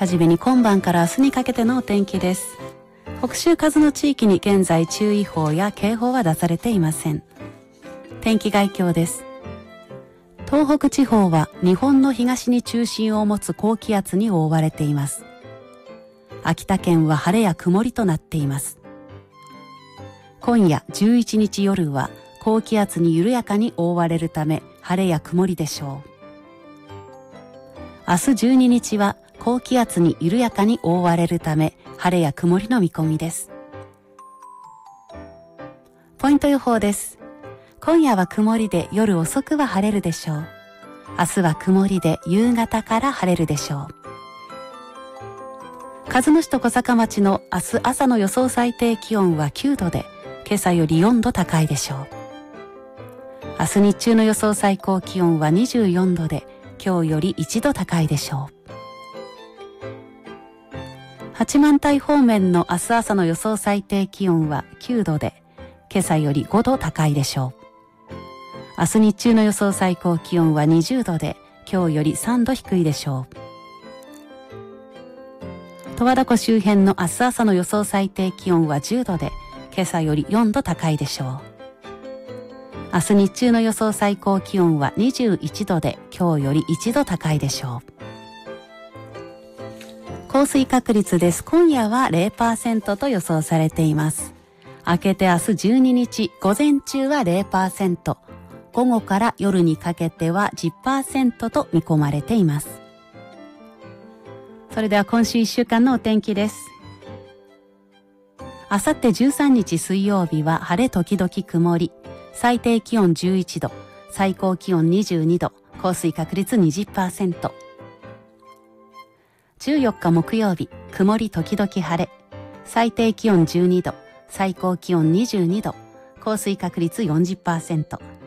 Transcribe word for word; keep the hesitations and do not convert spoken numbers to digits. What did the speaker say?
はじめに今晩から明日にかけてのお天気です。北州風の地域に現在注意報や警報は出されていません。天気概況です。東北地方は日本の東に中心を持つ高気圧に覆われています。秋田県は晴れや曇りとなっています。今夜じゅういちにち夜は高気圧に緩やかに覆われるため晴れや曇りでしょう。明日じゅうににちは高気圧に緩やかに覆われるため晴れや曇りの見込みです。ポイント予報です。今夜は曇りで夜遅くは晴れるでしょう。明日は曇りで夕方から晴れるでしょう。鹿角市と小坂町の明日朝の予想最低気温はきゅうどで今朝よりよんど高いでしょう。明日日中の予想最高気温はにじゅうよんどで今日よりいちど高いでしょう。八幡平方面の明日朝の予想最低気温はきゅうどで今朝よりごど高いでしょう。明日日中の予想最高気温はにじゅうどで今日よりさんど低いでしょう。十和田湖周辺の明日朝の予想最低気温はじゅうどで今朝よりよんど高いでしょう。明日日中の予想最高気温はにじゅういちどで今日よりいちど高いでしょう。降水確率です。今夜は ゼロパーセント と予想されています。明けて明日じゅうににち午前中は ゼロパーセント、午後から夜にかけては じゅっパーセント と見込まれています。それでは今週いっしゅうかんのお天気です。あさってじゅうさんにち水曜日は晴れ時々曇り、最低気温じゅういちど、最高気温にじゅうにど、降水確率 にじゅっパーセント。じゅうよっか木曜日、曇り時々晴れ、最低気温じゅうにど、最高気温にじゅうにど、降水確率 よんじゅっパーセント。